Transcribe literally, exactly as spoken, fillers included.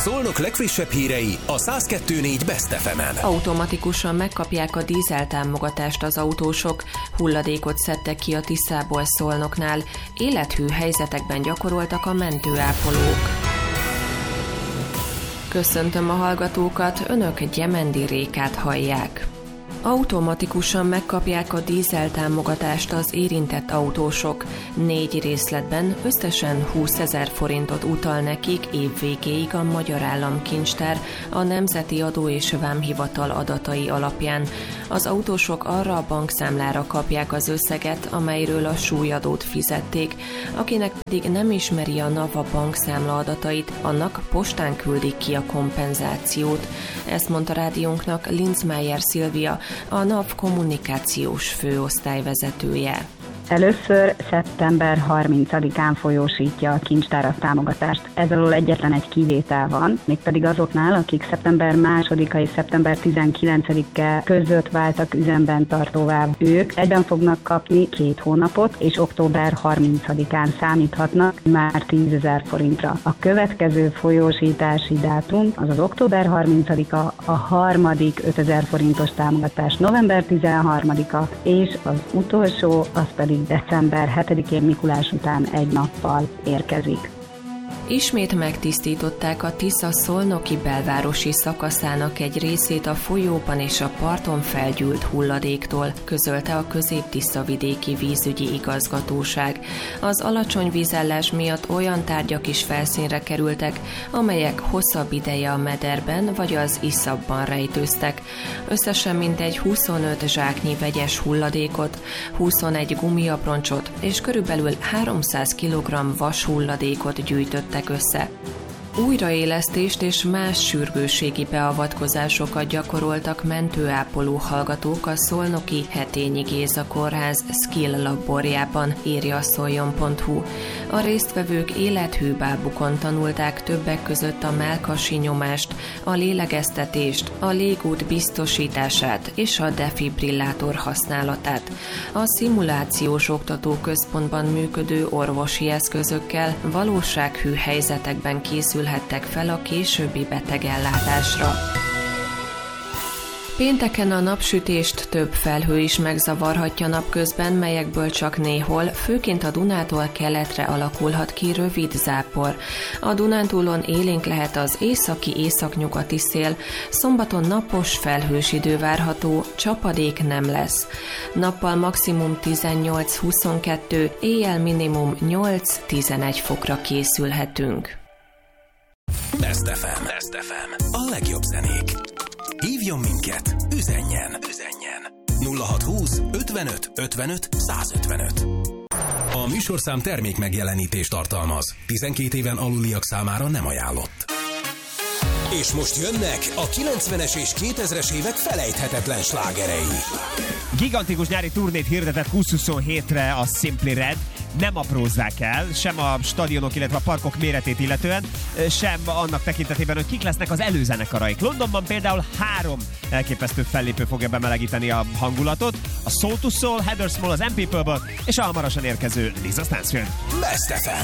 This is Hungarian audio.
Szolnok legfrissebb hírei a száz kettő négy Best ef emen. Automatikusan megkapják a dízeltámogatást az autósok, hulladékot szedtek ki a Tiszából Szolnoknál, élethű helyzetekben gyakoroltak a mentőápolók. Köszöntöm a hallgatókat, önök Gyemendi Rékát hallják. Automatikusan megkapják a dízeltámogatást az érintett autósok. Négy részletben összesen húszezer forintot utal nekik évvégéig a Magyar Államkincstár a Nemzeti Adó és Vámhivatal adatai alapján. Az autósok arra a bankszámlára kapják az összeget, amelyről a súlyadót fizették. Akinek pedig nem ismeri a NAV a bankszámla adatait, annak postán küldik ki a kompenzációt. Ezt mondta rádiónknak Linzmeier Szilvia, a NAV kommunikációs főosztályvezetője. Először szeptember harmincadikán folyósítja a kincstár a támogatást. Ez alól egyetlen egy kivétel van, mégpedig azoknál, akik szeptember másodika és szeptember tizenkilencedike között váltak üzemben tartóvá. Ők egyben fognak kapni két hónapot, és október harmincadikán számíthatnak már tízezer forintra. A következő folyósítási dátum az az október harmincadika, a harmadik ötezer forintos támogatás november tizenharmadika, és az utolsó az pedig december hetedikén Mikulás után egy nappal érkezik. Ismét megtisztították a Tisza szolnoki belvárosi szakaszának egy részét a folyóban és a parton felgyűlt hulladéktól, közölte a Közép-Tiszavidéki Vízügyi Igazgatóság. Az alacsony vízállás miatt olyan tárgyak is felszínre kerültek, amelyek hosszabb ideje a mederben vagy az iszapban rejtőztek. Összesen mintegy huszonöt zsáknyi vegyes hulladékot, huszonegy gumiaproncsot és körülbelül háromszáz kilogramm vashulladékot gyűjtött össze. Újraélesztést és más sürgősségi beavatkozásokat gyakoroltak mentőápoló hallgatók a szolnoki Hetényi Géza Kórház Skill laborjában, írja a szoljon pont hu. A résztvevők élethű bábukon tanulták többek között a mellkasi nyomást, a lélegeztetést, a légút biztosítását és a defibrillátor használatát. A szimulációs oktatóközpontban működő orvosi eszközökkel valósághű helyzetekben készül hettek fel a későbbi betegellátásra. Pénteken a napsütést több felhő is megzavarhatja napközben, melyekből csak néhol, főként a Dunától keletre alakulhat ki rövid zápor. A Dunántúlon élénk lehet az északi északnyugati szél, szombaton napos felhős idő várható, csapadék nem lesz. Nappal maximum tizennyolc-huszonkettő, éjjel minimum nyolc-tizenegy fokra készülhetünk. Best ef em. Best ef em. A legjobb zenék. Hívjon minket, üzenjen, üzenjen. nulla hatszázhúsz ötvenöt ötvenöt százötvenöt. A műsorszám termék megjelenítést tartalmaz. tizenkét éven aluliak számára nem ajánlott. És most jönnek a kilencvenes és kétezres évek felejthetetlen slágerei. Gigantikus nyári turnét hirdetett húsz-huszonhétre a Simply Red. Nem aprózzák el, sem a stadionok, illetve a parkok méretét illetően, sem annak tekintetében, hogy kik lesznek az előzenekaraik. Londonban például három elképesztő fellépő fogja bemelegíteni a hangulatot. A Soul to Soul, Heather Small az M People-ből, és a hamarosan érkező Lisa Stansfield. Best ef em.